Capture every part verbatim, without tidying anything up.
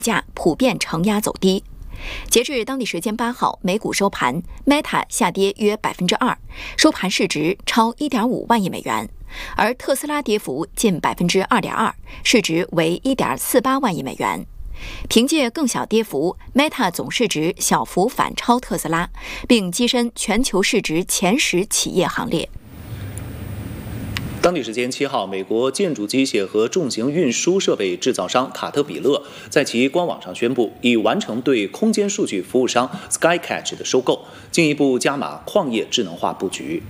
价普遍承压走低。截至当地时间八号，美股收盘 ，Meta 下跌约百分之二，收盘市值超一点五万亿美元，而特斯拉跌幅近百分之二点二，市值为一点四八万亿美元。凭借更小跌幅 ，Meta 总市值小幅反超特斯拉，并跻身全球市值前十企业行列。 当地时间七号，美国建筑机械和重型运输设备制造商卡特彼勒在其官网上宣布，已完成对空间数据服务商 Skycatch 的收购，进一步加码矿业智能化布局。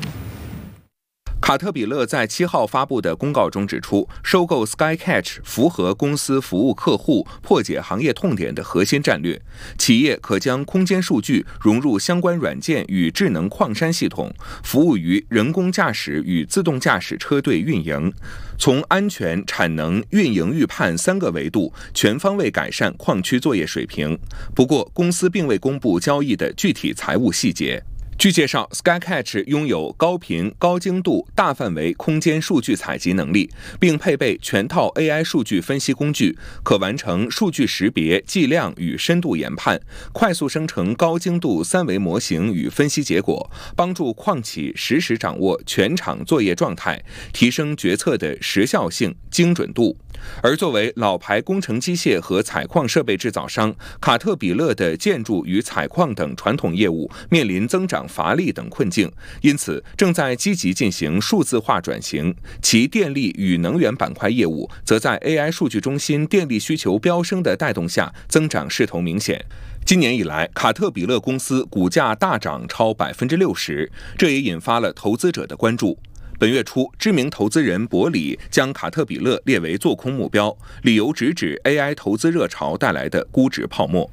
卡特彼勒在七号发布的公告中指出，收购 Skycatch 符合公司服务客户、破解行业痛点的核心战略。企业可将空间数据融入相关软件与智能矿山系统，服务于人工驾驶与自动驾驶车队运营，从安全、产能、运营预判三个维度全方位改善矿区作业水平。不过，公司并未公布交易的具体财务细节。据介绍 ，Skycatch 拥有高频、高精度、大范围空间数据采集能力，并配备全套 A I 数据分析工具，可完成数据识别、计量与深度研判，快速生成高精度三维模型与分析结果，帮助矿企实时掌握全场作业状态，提升决策的时效性、精准度。而作为老牌工程机械和采矿设备制造商，卡特彼勒的建筑与采矿等传统业务面临增长乏力等困境，因此正在积极进行数字化转型。其电力与能源板块业务则在 A I 数据中心电力需求飙升的带动下，增长势头明显。今年以来，卡特彼勒公司股价大涨超百分之六十，这也引发了投资者的关注。本月初，知名投资人伯里将卡特彼勒列为做空目标，理由直指 A I 投资热潮带来的估值泡沫。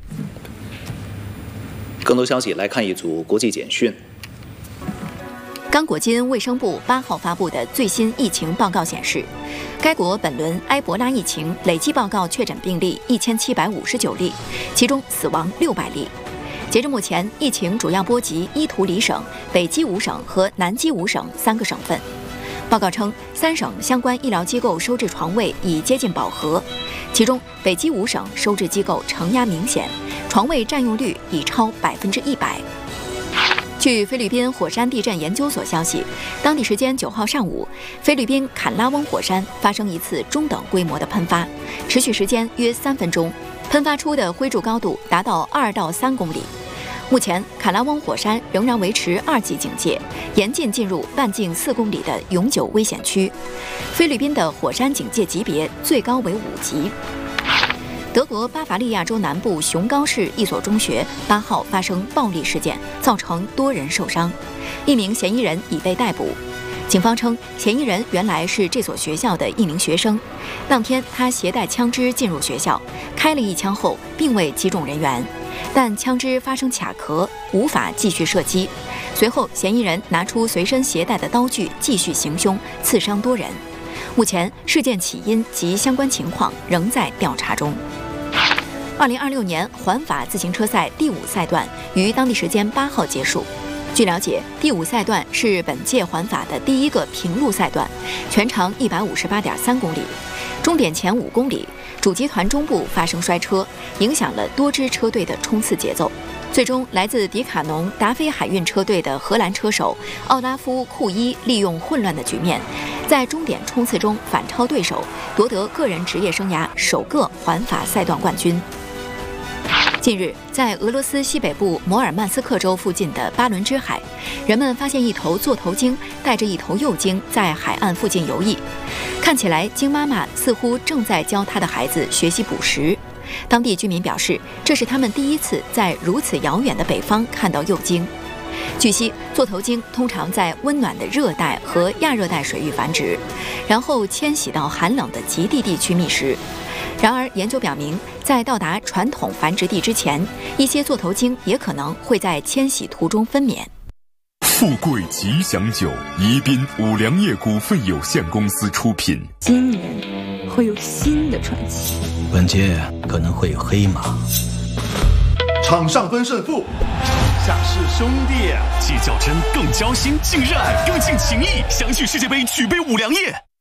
更多消息来看一组国际简讯。 刚果金卫生部八号发布的最新疫情报告显示，该国本轮埃博拉疫情累计报告确诊病例一千七百五十九例，其中死亡六百例。截至目前，疫情主要波及伊图里省、北基伍省和南基伍省三个省份。报告称，三省相关医疗机构收治床位已接近饱和，其中北基伍省收治机构承压明显，床位占用率已超百分之一百。据菲律宾火山地震研究所消息，当地时间九号上午，菲律宾坎拉翁火山发生一次中等规模的喷发，持续时间约三分钟，喷发出的灰柱高度达到二到三公里。目前，坎拉翁火山仍然维持二级警戒，严禁进入半径四公里的永久危险区。菲律宾的火山警戒级别最高为五级。德国巴伐利亚州南部熊高市一所中学八号发生暴力事件，造成多人受伤，一名嫌疑人已被逮捕。警方称，嫌疑人原来是这所学校的一名学生，当天他携带枪支进入学校，开了一枪后并未击中人员，但枪支发生卡壳，无法继续射击。随后，嫌疑人拿出随身携带的刀具继续行凶，刺伤多人。目前，事件起因及相关情况仍在调查中。二零二六年环法自行车赛第五赛段于当地时间八号结束。据了解，第五赛段是本届环法的第一个平路赛段，全长一百五十八点三公里。终点前五公里，主集团中部发生摔车，影响了多支车队的冲刺节奏。最终，来自迪卡侬达菲海运车队的荷兰车手奥拉夫·库伊利用混乱的局面，在终点冲刺中反超对手，夺得个人职业生涯首个环法赛段冠军。近日，在俄罗斯西北部摩尔曼斯克州附近的巴伦支海，人们发现一头座头鲸带着一头幼鲸在海岸附近游弋，看起来鲸妈妈似乎正在教它的孩子学习捕食。当地居民表示，这是他们第一次在如此遥远的北方看到幼鲸。据悉，座头鲸通常在温暖的热带和亚热带水域繁殖，然后迁徙到寒冷的极地地区觅食。然而，研究表明，在到达传统繁殖地之前，一些座头鲸也可能会在迁徙途中分娩。 富贵吉祥酒，宜宾五粮液股份有限公司出品。 今年会有新的传奇， 本届可能会有黑马。 场上分胜负，下是兄弟， 既较真，更交心，更热爱，更尽情谊，相聚世界杯，举杯五粮液。